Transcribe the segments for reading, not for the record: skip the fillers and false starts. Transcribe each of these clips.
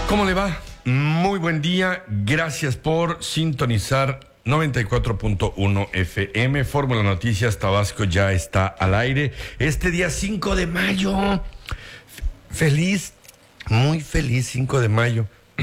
¿Cómo le va? Muy buen día. Gracias por sintonizar 94.1 FM. Fórmula Noticias Tabasco ya está al aire. Este día 5 de mayo. Feliz, muy feliz 5 de mayo.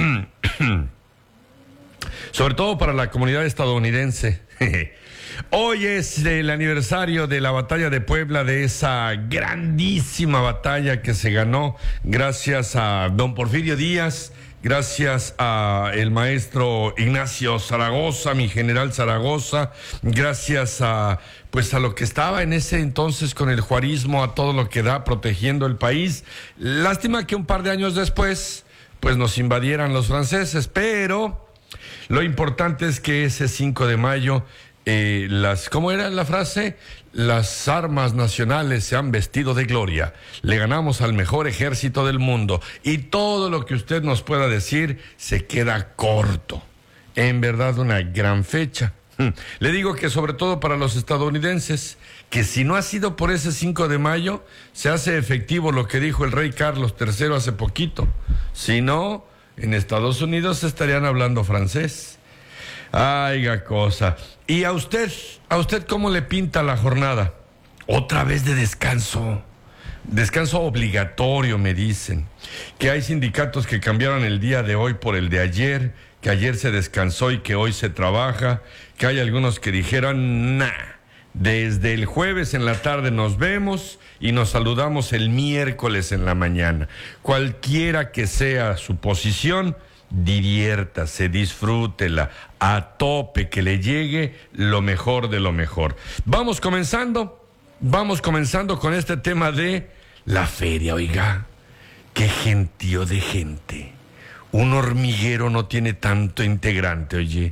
Sobre todo para la comunidad estadounidense. Hoy es el aniversario de la batalla de Puebla, de esa grandísima batalla que se ganó gracias a don Porfirio Díaz, gracias a el maestro Ignacio Zaragoza, mi general Zaragoza, gracias a lo que estaba en ese entonces con el juarismo, a todo lo que da protegiendo el país. Lástima que un par de años después pues nos invadieran los franceses, pero lo importante es que ese 5 de mayo ¿cómo era la frase? Las armas nacionales se han vestido de gloria. Le ganamos al mejor ejército del mundo. Y todo lo que usted nos pueda decir se queda corto. En verdad, una gran fecha. Le digo que sobre todo para los estadounidenses, que si no ha sido por ese 5 de mayo, se hace efectivo lo que dijo el rey Carlos III hace poquito. Si no, en Estados Unidos estarían hablando francés. Ay, cosa. ¿Y a usted cómo le pinta la jornada? Otra vez de descanso. Descanso obligatorio, me dicen. Que hay sindicatos que cambiaron el día de hoy por el de ayer, que ayer se descansó y que hoy se trabaja, que hay algunos que dijeron, desde el jueves en la tarde nos vemos y nos saludamos el miércoles en la mañana. Cualquiera que sea su posición, diviértase, disfrútela, a tope, que le llegue lo mejor de lo mejor. Vamos comenzando con este tema de la feria, oiga, qué gentío de gente. Un hormiguero no tiene tanto integrante, oye.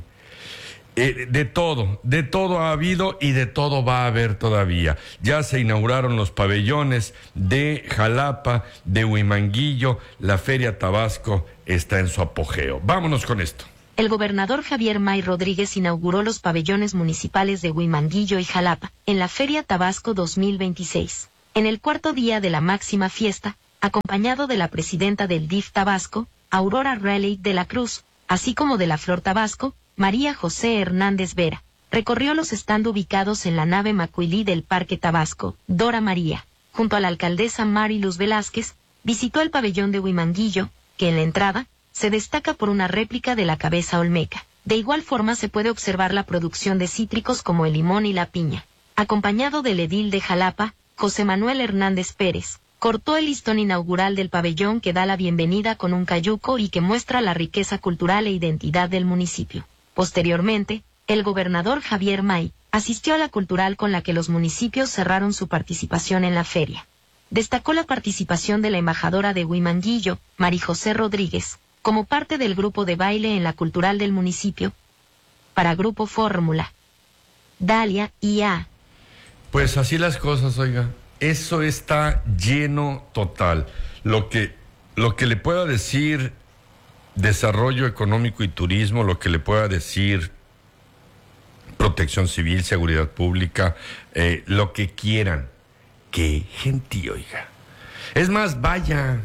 De todo ha habido y de todo va a haber todavía. Ya se inauguraron los pabellones de Jalapa, de Huimanguillo, la Feria Tabasco está en su apogeo. Vámonos con esto. El gobernador Javier May Rodríguez inauguró los pabellones municipales de Huimanguillo y Jalapa en la Feria Tabasco 2026. En el cuarto día de la máxima fiesta, acompañado de la presidenta del DIF Tabasco, Aurora Raleigh de la Cruz, así como de la Flor Tabasco, María José Hernández Vera, recorrió los stand ubicados en la nave Macuilí del Parque Tabasco. Dora María, junto a la alcaldesa Mari Luz Velázquez, visitó el pabellón de Huimanguillo, que en la entrada se destaca por una réplica de la cabeza olmeca. De igual forma se puede observar la producción de cítricos como el limón y la piña. Acompañado del edil de Jalapa, José Manuel Hernández Pérez, cortó el listón inaugural del pabellón que da la bienvenida con un cayuco y que muestra la riqueza cultural e identidad del municipio. Posteriormente, el gobernador Javier May asistió a la cultural con la que los municipios cerraron su participación en la feria. Destacó la participación de la embajadora de Huimanguillo, Mari José Rodríguez, como parte del grupo de baile en la cultural del municipio. Para Grupo Fórmula, Dalia I.A. Pues así las cosas, oiga. Eso está lleno total. Lo que le pueda decir Desarrollo Económico y Turismo, lo que le pueda decir Protección Civil, Seguridad Pública, lo que quieran. Qué gentío, oiga. Es más, vaya,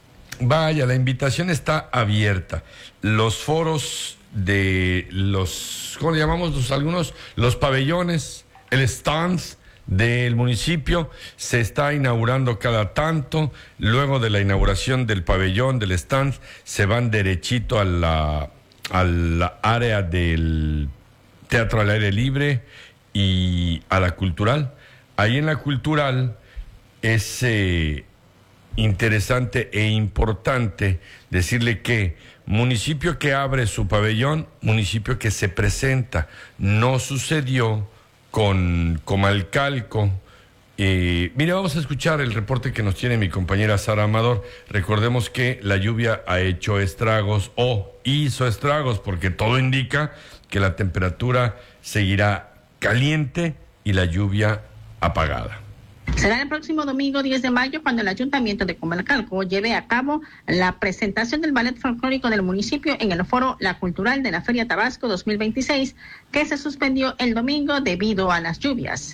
la invitación está abierta. Los foros de ¿cómo le llamamos algunos? Los pabellones, el stand del municipio se está inaugurando cada tanto. Luego de la inauguración del pabellón, del stand, se van derechito a la área del teatro al aire libre y a la cultural. Ahí en la cultural es interesante e importante decirle que municipio que abre su pabellón, municipio que se presenta. No sucedió con Comalcalco. Mira, vamos a escuchar el reporte que nos tiene mi compañera Sara Amador. Recordemos que la lluvia ha hecho estragos o hizo estragos, porque todo indica que la temperatura seguirá caliente y la lluvia apagada. Será el próximo domingo 10 de mayo cuando el Ayuntamiento de Comalcalco lleve a cabo la presentación del ballet folclórico del municipio en el foro La Cultural de la Feria Tabasco 2026, que se suspendió el domingo debido a las lluvias.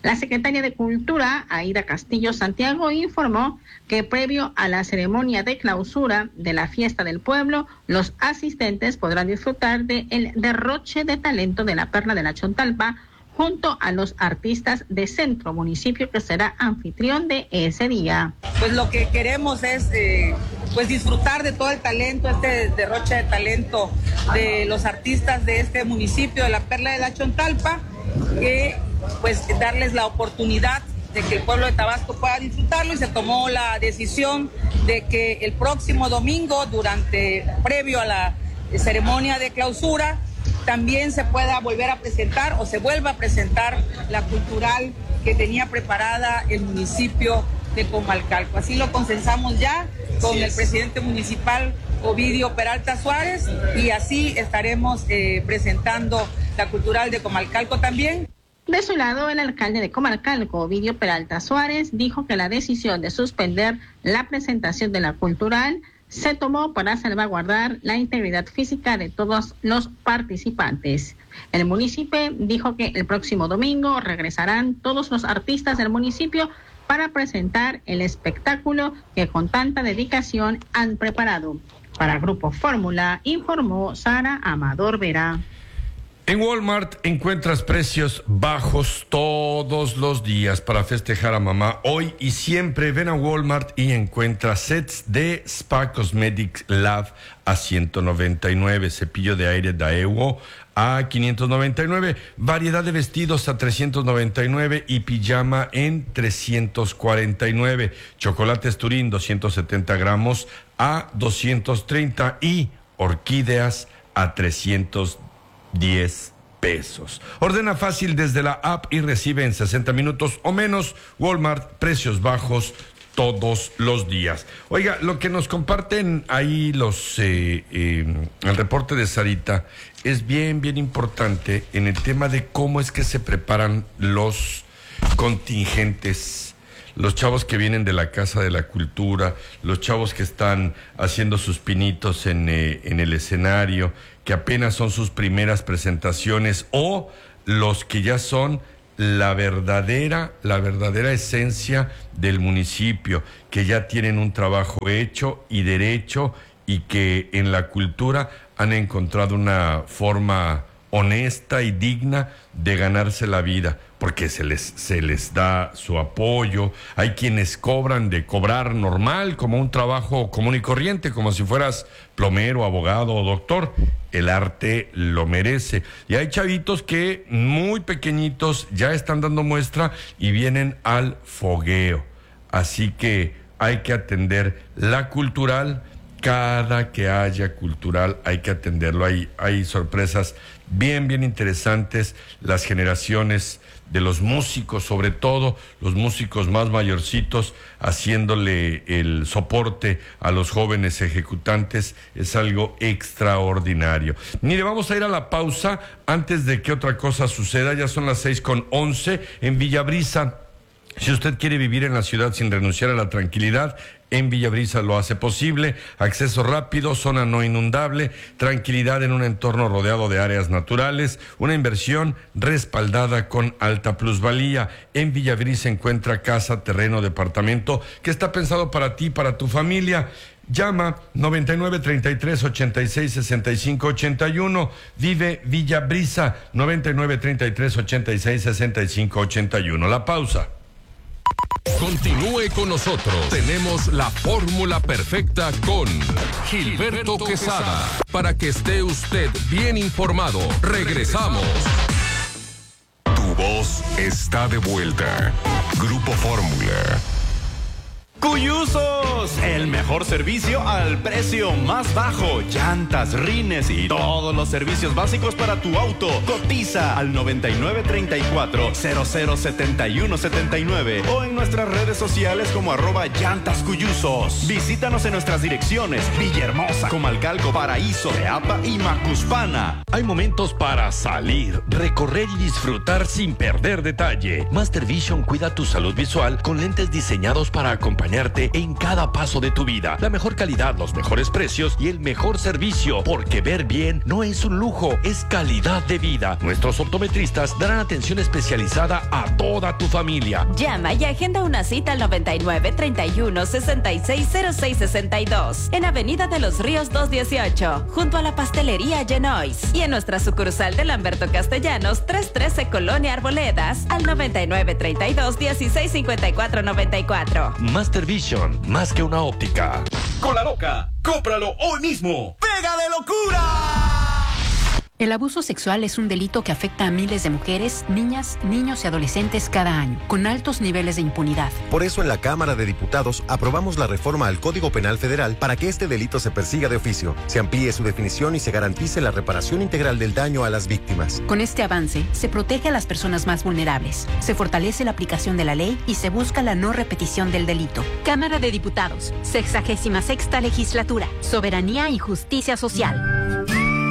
La secretaria de Cultura, Aida Castillo Santiago, informó que previo a la ceremonia de clausura de la Fiesta del Pueblo, los asistentes podrán disfrutar del derroche de talento de la Perla de la Chontalpa junto a los artistas de Centro Municipio, que será anfitrión de ese día. Pues lo que queremos es pues disfrutar de todo el talento, este derroche de talento de los artistas de este municipio de la Perla de la Chontalpa, que pues darles la oportunidad de que el pueblo de Tabasco pueda disfrutarlo, y se tomó la decisión de que el próximo domingo, previo a la ceremonia de clausura, también se pueda volver a presentar o se vuelva a presentar la cultural que tenía preparada el municipio de Comalcalco. Así lo consensamos ya con el presidente municipal Ovidio Peralta Suárez, y así estaremos presentando la cultural de Comalcalco también. De su lado, el alcalde de Comalcalco, Ovidio Peralta Suárez, dijo que la decisión de suspender la presentación de la cultural se tomó para salvaguardar la integridad física de todos los participantes. El municipio dijo que el próximo domingo regresarán todos los artistas del municipio para presentar el espectáculo que con tanta dedicación han preparado. Para Grupo Fórmula, informó Sara Amador Vera. En Walmart encuentras precios bajos todos los días para festejar a mamá. Hoy y siempre ven a Walmart y encuentra sets de Spa Cosmetics Lab a 199, cepillo de aire Daewoo a 599, variedad de vestidos a 399 y pijama en 349, chocolates Turín 270 gramos a 230 y orquídeas a 310 pesos. Ordena fácil desde la app y recibe en 60 minutos o menos. Walmart, precios bajos todos los días. Oiga, lo que nos comparten ahí el reporte de Sarita es bien importante en el tema de cómo es que se preparan los contingentes, los chavos que vienen de la Casa de la Cultura, los chavos que están haciendo sus pinitos en el escenario, que apenas son sus primeras presentaciones, o los que ya son la verdadera esencia del municipio, que ya tienen un trabajo hecho y derecho, y que en la cultura han encontrado una forma honesta y digna de ganarse la vida, porque se les da su apoyo. Hay quienes cobran de cobrar normal, como un trabajo común y corriente, como si fueras plomero, abogado o doctor. El arte lo merece. Y hay chavitos que muy pequeñitos ya están dando muestra y vienen al fogueo. Así que hay que atender la cultural. Cada que haya cultural hay que atenderlo. Hay sorpresas bien interesantes. Las generaciones de los músicos, sobre todo los músicos más mayorcitos, haciéndole el soporte a los jóvenes ejecutantes, es algo extraordinario. Mire, vamos a ir a la pausa antes de que otra cosa suceda. Ya son las 6:11 en Villabrisa. Si usted quiere vivir en la ciudad sin renunciar a la tranquilidad, en Villabrisa lo hace posible. Acceso rápido, zona no inundable, tranquilidad en un entorno rodeado de áreas naturales, una inversión respaldada con alta plusvalía. En Villabrisa encuentra casa, terreno, departamento que está pensado para ti, para tu familia. Llama 9933-866581. Vive Villabrisa, 9933-866581. La pausa. Continúe con nosotros. Tenemos la fórmula perfecta con Gilberto Quesada. Para que esté usted bien informado. Regresamos. Tu voz está de vuelta. Grupo Fórmula. Cuyusos, el mejor servicio al precio más bajo. Llantas, rines y todos los servicios básicos para tu auto. Cotiza al 9934-007179 o en nuestras redes sociales como @llantascuyusos. Visítanos en nuestras direcciones: Villahermosa, Comalcalco, Paraíso, Teapa y Macuspana. Hay momentos para salir, recorrer y disfrutar sin perder detalle. Master Vision cuida tu salud visual con lentes diseñados para acompañar acompañarte en cada paso de tu vida. La mejor calidad, los mejores precios y el mejor servicio, porque ver bien no es un lujo, es calidad de vida. Nuestros optometristas darán atención especializada a toda tu familia. Llama y agenda una cita al 99 31 66 06 62 en Avenida de los Ríos 218, junto a la pastelería Genois, y en nuestra sucursal de Lamberto Castellanos 313 Colonia Arboledas al 99 32 16 54 94. Master Vision, más que una óptica. Con La Loca, cómpralo hoy mismo. ¡Pega de locura! El abuso sexual es un delito que afecta a miles de mujeres, niñas, niños y adolescentes cada año, con altos niveles de impunidad. Por eso en la Cámara de Diputados aprobamos la reforma al Código Penal Federal para que este delito se persiga de oficio, se amplíe su definición y se garantice la reparación integral del daño a las víctimas. Con este avance, se protege a las personas más vulnerables, se fortalece la aplicación de la ley y se busca la no repetición del delito. Cámara de Diputados, 66ª Legislatura, Soberanía y Justicia Social.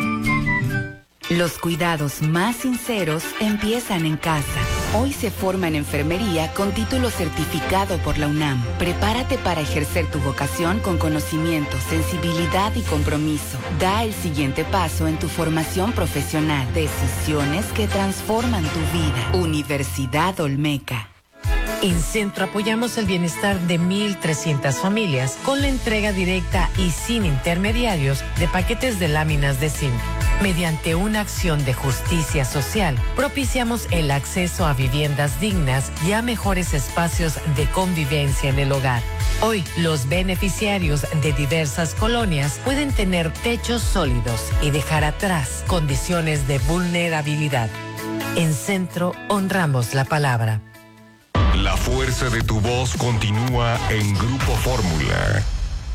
Los cuidados más sinceros empiezan en casa. Hoy se forma en enfermería con título certificado por la UNAM. Prepárate para ejercer tu vocación con conocimiento, sensibilidad y compromiso. Da el siguiente paso en tu formación profesional. Decisiones que transforman tu vida. Universidad Olmeca. En Centro apoyamos el bienestar de 1,300 familias con la entrega directa y sin intermediarios de paquetes de láminas de zinc. Mediante una acción de justicia social, propiciamos el acceso a viviendas dignas y a mejores espacios de convivencia en el hogar. Hoy, los beneficiarios de diversas colonias pueden tener techos sólidos y dejar atrás condiciones de vulnerabilidad. En Centro, honramos la palabra. La fuerza de tu voz continúa en Grupo Fórmula.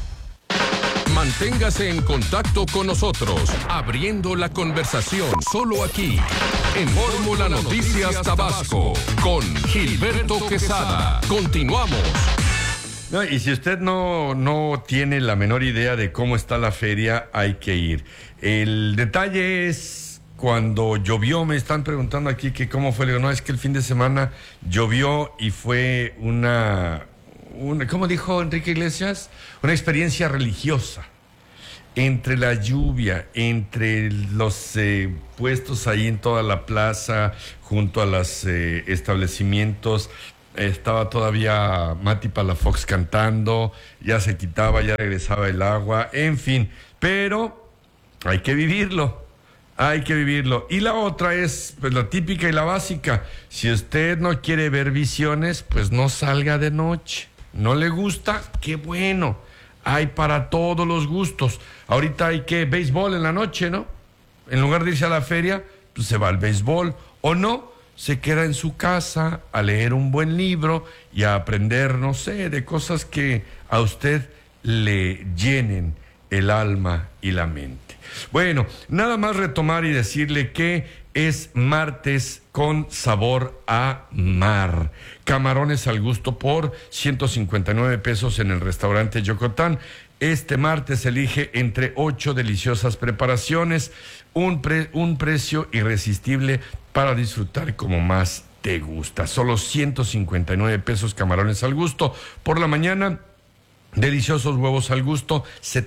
Manténgase en contacto con nosotros, abriendo la conversación solo aquí, en Fórmula Noticias Tabasco, con Gilberto Quesada. Continuamos. No, y si usted no tiene la menor idea de cómo está la feria, hay que ir. El detalle es cuando llovió, me están preguntando aquí que cómo fue. Le digo, no, es que el fin de semana llovió y fue una ¿cómo dijo Enrique Iglesias? Una experiencia religiosa. Entre la lluvia, entre los puestos ahí en toda la plaza, junto a los establecimientos, estaba todavía Mati Palafox cantando, ya se quitaba, ya regresaba el agua, en fin. Pero hay que vivirlo. Hay que vivirlo. Y la otra es pues la típica y la básica. Si usted no quiere ver visiones, pues no salga de noche. ¿No le gusta? ¡Qué bueno! Hay para todos los gustos. Ahorita hay que béisbol en la noche, ¿no? En lugar de irse a la feria, pues se va al béisbol. O no, se queda en su casa a leer un buen libro y a aprender, no sé, de cosas que a usted le llenen el alma y la mente. Bueno, nada más retomar y decirle que es martes con sabor a mar. Camarones al gusto por 159 pesos en el restaurante Yocotán. Este martes elige entre 8 deliciosas preparaciones, un precio irresistible para disfrutar como más te gusta. Solo 159 pesos camarones al gusto. Por la mañana, deliciosos huevos al gusto,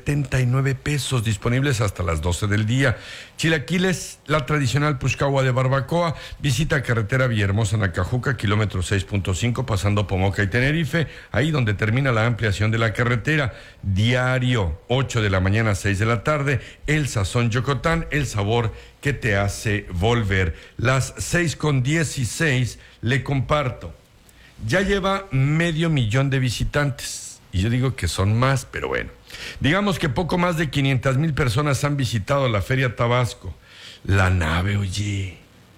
79 pesos, disponibles hasta las 12 del día. Chilaquiles, la tradicional puxcahua de barbacoa. Visita carretera Villahermosa, Nacajuca, kilómetro 6.5, pasando Pomoca y Tenerife, ahí donde termina la ampliación de la carretera. Diario, 8 de la mañana a 6 de la tarde, El Sazón Yocotán, el sabor que te hace volver. Las 6:16, le comparto. Ya lleva 500,000 de visitantes. Y yo digo que son más, pero bueno. Digamos que poco más de 500,000 personas han visitado la Feria Tabasco. La nave, oye.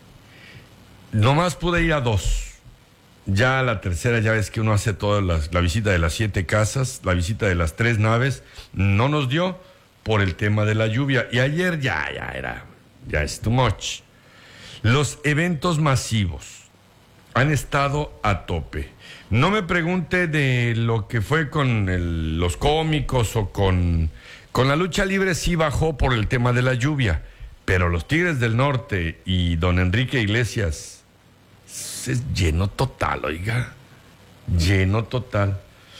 Nomás pude ir a 2. Ya a la tercera, ya ves que uno hace toda la visita de las 7 casas, la visita de las 3 naves. No nos dio por el tema de la lluvia. Y ayer ya es too much. Los eventos masivos han estado a tope. No me pregunte de lo que fue con los cómicos o con la lucha libre, sí bajó por el tema de la lluvia, pero los Tigres del Norte y don Enrique Iglesias es lleno total, oiga, lleno total.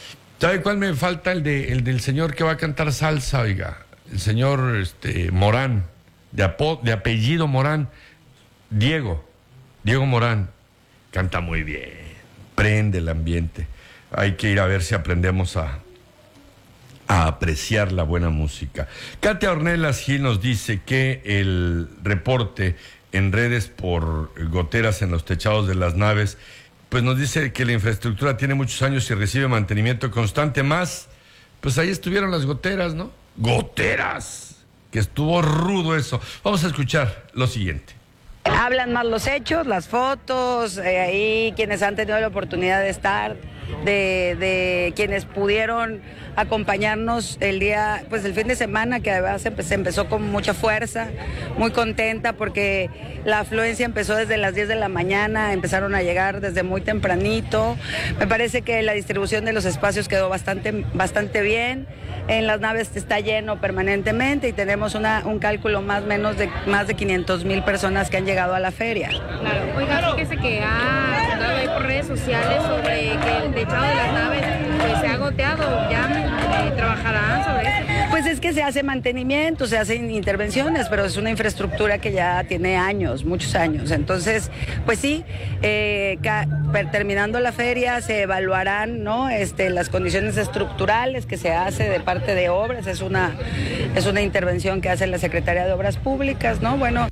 ¿Sabe cuál me falta? El del señor que va a cantar salsa, oiga. El señor Morán, de apellido Morán. Diego Morán. Canta muy bien. Prende el ambiente. Hay que ir a ver si aprendemos a apreciar la buena música. Katia Ornelas Gil nos dice que el reporte en redes por goteras en los techados de las naves, pues nos dice que la infraestructura tiene muchos años y recibe mantenimiento constante, más, pues ahí estuvieron las goteras, ¿no? ¡Goteras! Que estuvo rudo eso. Vamos a escuchar lo siguiente. Hablan más los hechos, las fotos, ahí quienes han tenido la oportunidad de estar, de quienes pudieron acompañarnos el fin de semana, que además se empezó con mucha fuerza, muy contenta porque la afluencia empezó desde las 10 de la mañana, empezaron a llegar desde muy tempranito. Me parece que la distribución de los espacios quedó bastante bien. En las naves está lleno permanentemente y tenemos un cálculo más o menos de más de 500,000 personas que han llegado a la feria. Claro. Oiga, fíjese que ha sonado ahí por redes sociales sobre que el techado de las naves pues, se ha goteado. ¿Ya trabajarán sobre eso? Pues es que se hace mantenimiento, se hacen intervenciones, pero es una infraestructura que ya tiene años, muchos años. Entonces, pues sí, terminando la feria se evaluarán, ¿no? Las condiciones estructurales que se hace de parte de obras. Es una intervención que hace la Secretaría de Obras Públicas, ¿no? Bueno.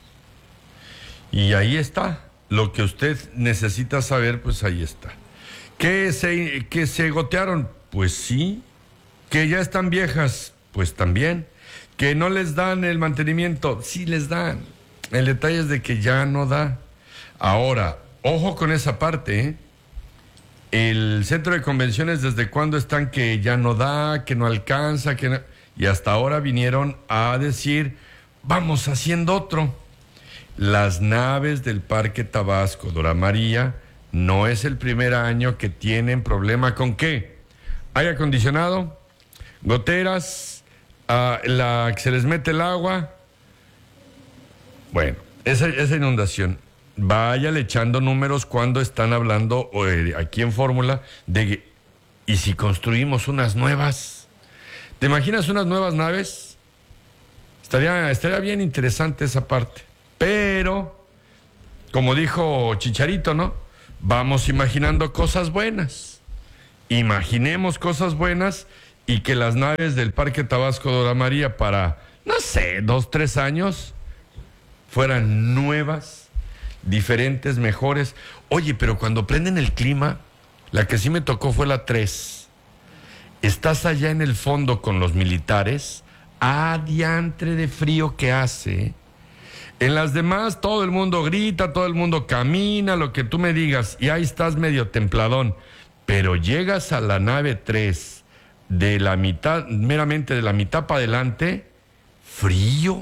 Y ahí está. Lo que usted necesita saber, pues ahí está. ¿Que se gotearon? Pues sí. ¿Que ya están viejas? Pues también. ¿Que no les dan el mantenimiento? Sí les dan. El detalle es de que ya no da. Ahora, ojo con esa parte, ¿eh? El centro de convenciones, ¿desde cuándo están que ya no da, que no alcanza, que no? Y hasta ahora vinieron a decir, vamos haciendo otro. Las naves del Parque Tabasco, Dora María, no es el primer año que tienen problema con ¿qué? Aire acondicionado, goteras, que se les mete el agua. Bueno, esa inundación. Váyale echando números cuando están hablando aquí en Fórmula de ¿y si construimos unas nuevas? ¿Te imaginas unas nuevas naves? Estaría bien interesante esa parte. Pero, como dijo Chicharito, ¿no? Vamos imaginando cosas buenas. Imaginemos cosas buenas y que las naves del Parque Tabasco Dora María para, no sé, 2-3 años fueran nuevas, diferentes, mejores. Oye, pero cuando prenden el clima, la que sí me tocó fue la 3. Estás allá en el fondo con los militares, diantre de frío que hace. En las demás todo el mundo grita, todo el mundo camina, lo que tú me digas, y ahí estás medio templadón. Pero llegas a la nave 3, de la mitad, meramente de la mitad para adelante, frío.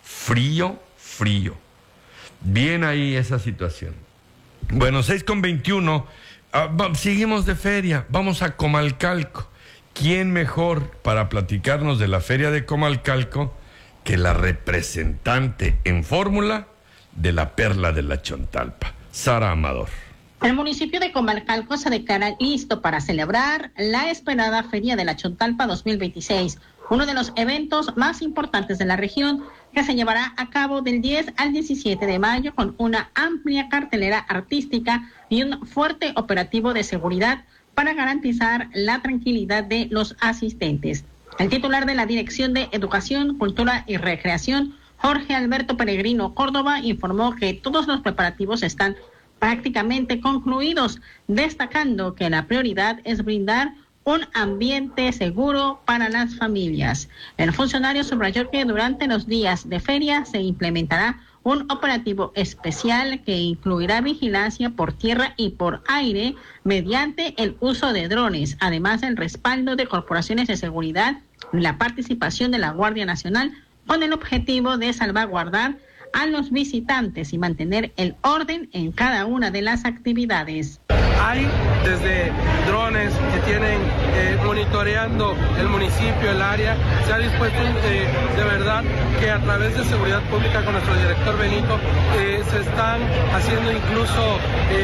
Bien ahí esa situación. Bueno, 6:21, seguimos de feria, vamos a Comalcalco. ¿Quién mejor para platicarnos de la feria de Comalcalco que la representante en fórmula de la Perla de la Chontalpa, Sara Amador? El municipio de Comalcalco se declara listo para celebrar la esperada Feria de la Chontalpa 2026, uno de los eventos más importantes de la región, que se llevará a cabo del 10 al 17 de mayo con una amplia cartelera artística y un fuerte operativo de seguridad para garantizar la tranquilidad de los asistentes. El titular de la Dirección de Educación, Cultura y Recreación, Jorge Alberto Peregrino Córdoba, informó que todos los preparativos están prácticamente concluidos, destacando que la prioridad es brindar un ambiente seguro para las familias. El funcionario subrayó que durante los días de feria se implementará un operativo especial que incluirá vigilancia por tierra y por aire mediante el uso de drones, además del respaldo de corporaciones de seguridad y la participación de la Guardia Nacional con el objetivo de salvaguardar a los visitantes y mantener el orden en cada una de las actividades. Hay desde drones que tienen monitoreando el municipio, el área. Se ha dispuesto de verdad que a través de seguridad pública con nuestro director Benito se están haciendo incluso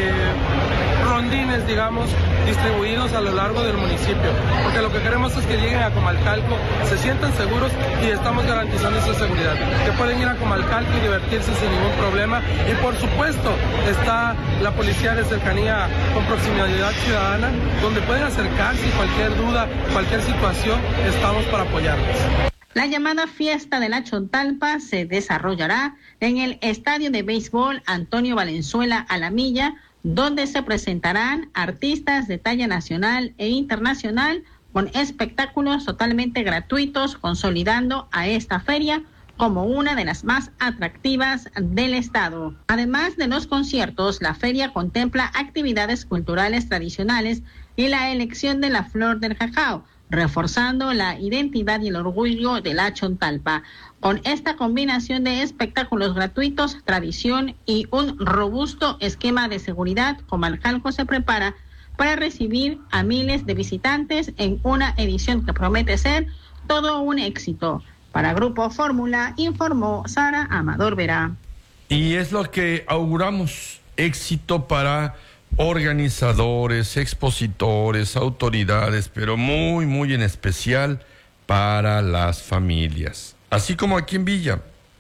rondines, digamos, distribuidos a lo largo del municipio, porque lo que queremos es que lleguen a Comalcalco, se sientan seguros y estamos garantizando esa seguridad, que pueden ir a Comalcalco y divertirse sin ningún problema. Y por supuesto está la policía de cercanía con proximidad ciudadana, donde pueden acercarse y cualquier duda, cualquier situación, estamos para apoyarlos. La llamada Fiesta de la Chontalpa se desarrollará en el Estadio de Béisbol Antonio Valenzuela Alamilla, donde se presentarán artistas de talla nacional e internacional con espectáculos totalmente gratuitos, consolidando a esta feria como una de las más atractivas del estado. Además de los conciertos, la feria contempla actividades culturales tradicionales y la elección de la flor del cacao, reforzando la identidad y el orgullo de la Chontalpa. Con esta combinación de espectáculos gratuitos, tradición y un robusto esquema de seguridad, Comalcalco se prepara para recibir a miles de visitantes en una edición que promete ser todo un éxito. Para Grupo Fórmula, informó Sara Amador Vera. Y es lo que auguramos, éxito para organizadores, expositores, autoridades, pero muy, muy en especial para las familias. Así como aquí en Villa,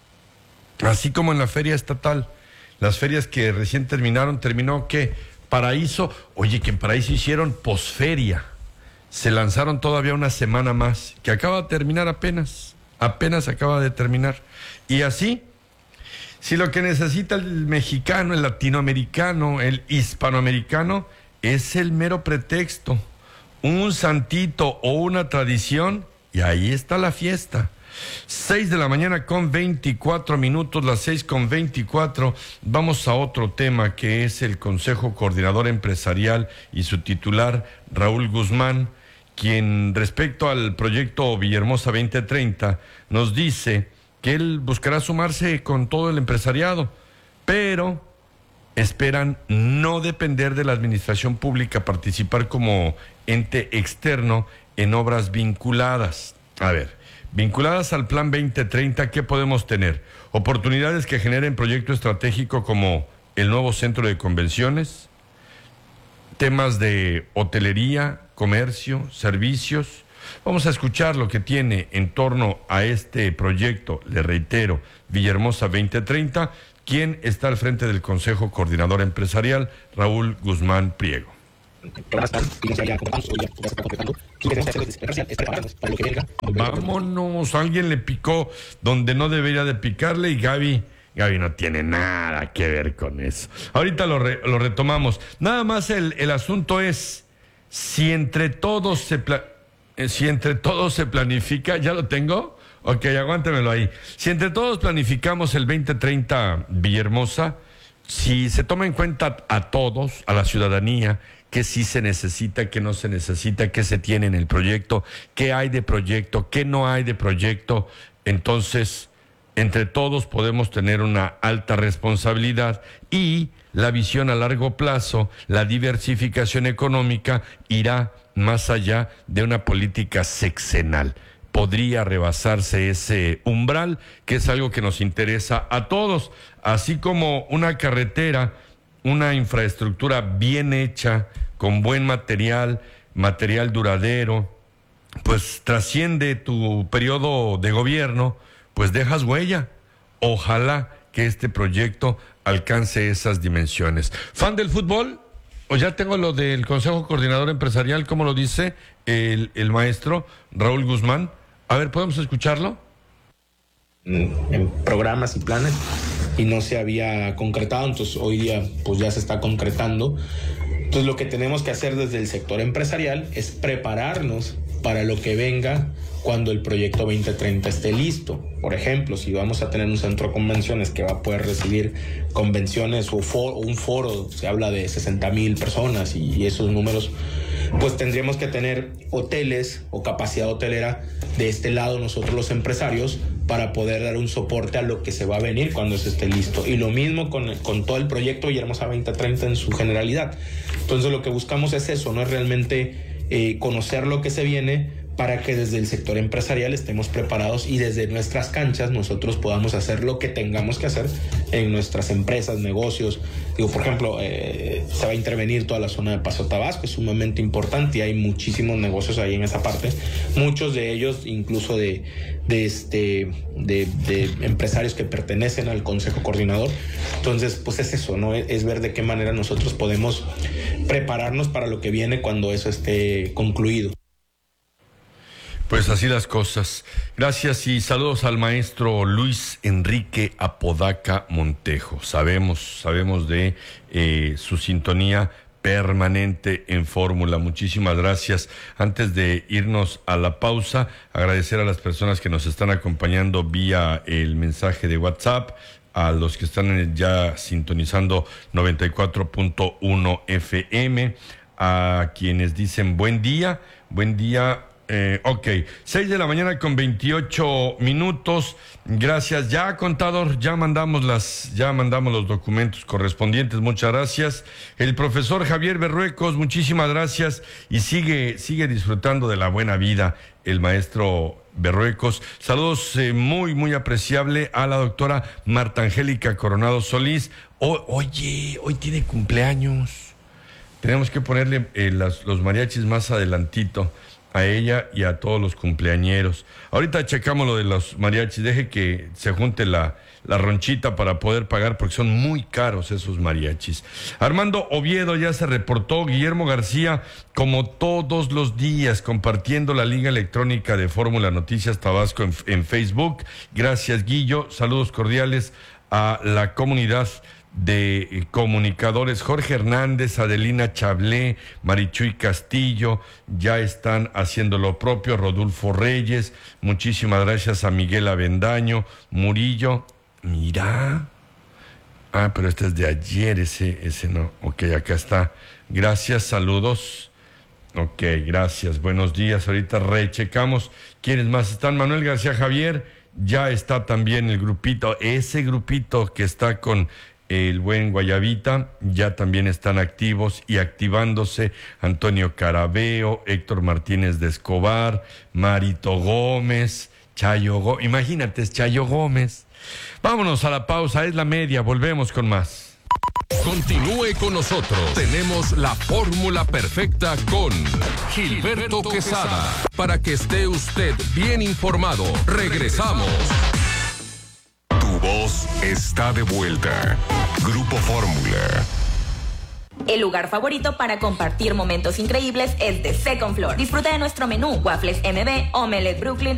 así como en la feria estatal, las ferias que recién terminó, ¿qué? Paraíso, oye, que en Paraíso hicieron posferia, se lanzaron todavía una semana más, que acaba de terminar apenas acaba de terminar. Y así, si lo que necesita el mexicano, el latinoamericano, el hispanoamericano, es el mero pretexto, un santito o una tradición, y ahí está la fiesta. 6 de la mañana con 24 minutos, las 6:24. Vamos a otro tema, que es el Consejo Coordinador Empresarial y su titular, Raúl Guzmán, quien respecto al proyecto Villahermosa 2030 nos dice que él buscará sumarse con todo el empresariado, pero esperan no depender de la administración pública, participar como ente externo en obras vinculadas. A ver, vinculadas al Plan 2030, ¿qué podemos tener? Oportunidades que generen proyecto estratégico como el nuevo centro de convenciones, temas de hotelería, comercio, servicios. Vamos a escuchar lo que tiene en torno a este proyecto, le reitero, Villahermosa 2030, quien está al frente del Consejo Coordinador Empresarial, Raúl Guzmán Priego. Vámonos, alguien le picó donde no debería de picarle y Gaby no tiene nada que ver con eso. Ahorita lo retomamos. Nada más el asunto es, si entre todos se planifica, ¿ya lo tengo? Ok, aguántemelo ahí. Si entre todos planificamos el 2030 Villahermosa, si se toma en cuenta a todos, a la ciudadanía, qué sí se necesita, qué no se necesita, qué se tiene en el proyecto, qué hay de proyecto, qué no hay de proyecto, entonces entre todos podemos tener una alta responsabilidad y la visión a largo plazo, la diversificación económica irá más allá de una política sexenal. Podría rebasarse ese umbral, que es algo que nos interesa a todos, así como una carretera, una infraestructura bien hecha, con buen material duradero, pues trasciende tu periodo de gobierno, pues dejas huella. Ojalá que este proyecto alcance esas dimensiones. ¿Fan del fútbol? O ya tengo lo del Consejo Coordinador Empresarial, como lo dice el maestro Raúl Guzmán. A ver, ¿podemos escucharlo? En programas y planes, y no se había concretado, entonces hoy día pues ya se está concretando. Entonces lo que tenemos que hacer desde el sector empresarial es prepararnos para lo que venga cuando el proyecto 2030 esté listo. Por ejemplo, si vamos a tener un centro de convenciones que va a poder recibir convenciones o un foro, se habla de 60,000 personas y esos números, pues tendríamos que tener hoteles o capacidad hotelera de este lado nosotros los empresarios para poder dar un soporte a lo que se va a venir cuando eso esté listo. Y lo mismo con todo el proyecto Villahermosa 2030 en su generalidad. Entonces lo que buscamos es eso, no es realmente conocer lo que se viene, para que desde el sector empresarial estemos preparados y desde nuestras canchas nosotros podamos hacer lo que tengamos que hacer en nuestras empresas, negocios. Digo, por ejemplo, se va a intervenir toda la zona de Paso Tabasco, es sumamente importante y hay muchísimos negocios ahí en esa parte, muchos de ellos incluso de empresarios que pertenecen al Consejo Coordinador. Entonces, pues es eso, ¿no? Es ver de qué manera nosotros podemos prepararnos para lo que viene cuando eso esté concluido. Pues así las cosas. Gracias y saludos al maestro Luis Enrique Apodaca Montejo. Sabemos de su sintonía permanente en Fórmula. Muchísimas gracias. Antes de irnos a la pausa, agradecer a las personas que nos están acompañando vía el mensaje de WhatsApp, a los que están ya sintonizando 94.1 FM, a quienes dicen buen día. 6 de la mañana con 28 minutos. Gracias. Ya, contador, ya mandamos los documentos correspondientes. Muchas gracias. El profesor Javier Berruecos, muchísimas gracias. Y sigue disfrutando de la buena vida el maestro Berruecos. Saludos muy, muy apreciable a la doctora Marta Angélica Coronado Solís. Oye, hoy tiene cumpleaños. Tenemos que ponerle los mariachis más adelantito a ella y a todos los cumpleañeros. Ahorita checamos lo de los mariachis, deje que se junte la ronchita para poder pagar, porque son muy caros esos mariachis. Armando Oviedo ya se reportó. Guillermo García, como todos los días, compartiendo la liga electrónica de Fórmula Noticias Tabasco en Facebook. Gracias, Guillo. Saludos cordiales a la comunidad de comunicadores. Jorge Hernández, Adelina Chablé, Marichuy Castillo ya están haciendo lo propio. Rodolfo Reyes, muchísimas gracias a Miguel Avendaño. Murillo, mira, pero este es de ayer, ese no. Ok, acá está. Gracias, saludos. Ok, gracias, buenos días. Ahorita rechecamos quiénes más están. Manuel García Javier, ya está también el grupito, ese grupito que está con el buen Guayabita, ya también están activos y activándose. Antonio Carabeo, Héctor Martínez de Escobar, Marito Gómez, Chayo Gómez. Imagínate, es Chayo Gómez. Vámonos a la pausa, es la media, volvemos con más. Continúe con nosotros. Tenemos la fórmula perfecta con Gilberto Quesada. Para que esté usted bien informado. Regresamos. Tu voz está de vuelta. Grupo Fórmula. El lugar favorito para compartir momentos increíbles es The Second Floor. Disfruta de nuestro menú, waffles MB, omelette Brooklyn